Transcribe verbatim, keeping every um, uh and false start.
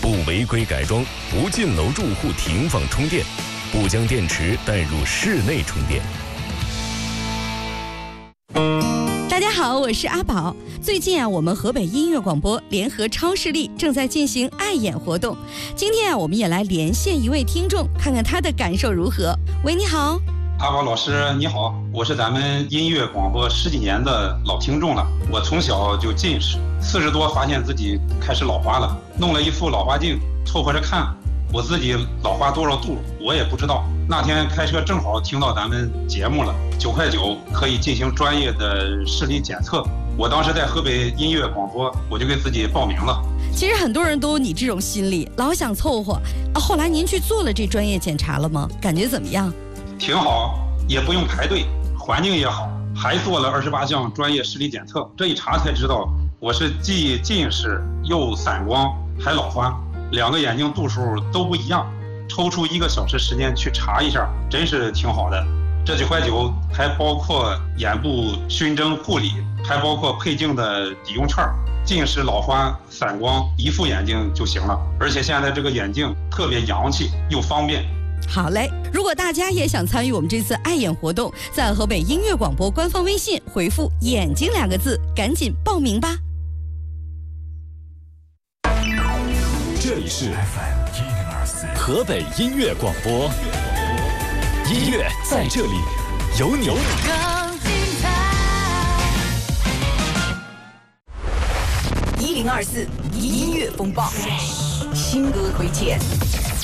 不违规改装，不进楼住户停放充电，不将电池带入室内充电。 大家好，我是阿宝。最近啊，我们河北音乐广播联合超视力正在进行爱演活动。今天啊，我们也来连线一位听众，看看他的感受如何。喂，你好。 阿宝老师你好，我是咱们音乐广播十几年的老听众了。我从小就近视，四十多发现自己开始老花了，弄了一副老花镜凑合着看，我自己老花多少度我也不知道。那天开车正好听到咱们节目了，九块九可以进行专业的视力检测。我当时在河北音乐广播，我就给自己报名了。 其实很多人都有你这种心理，老想凑合啊。后来您去做了这专业检查了吗？感觉怎么样？ 挺好，也不用排队，环境也好，还做了二十八项专业视力检测。这一查才知道，我是既近视又散光还老花，两个眼睛度数都不一样。抽出一个小时时间去查一下，真是挺好的。这九块九还包括眼部熏蒸护理，还包括配镜的抵用券。近视、老花、散光一副眼镜就行了，而且现在这个眼镜特别洋气又方便。 好嘞，如果大家也想参与我们这次爱眼活动，在河北音乐广播官方微信回复眼睛两个字，赶紧报名吧。 这里是 F M 一零二四河北音乐广播，音乐在这里，有你。 一零二四音乐风暴，新歌推荐。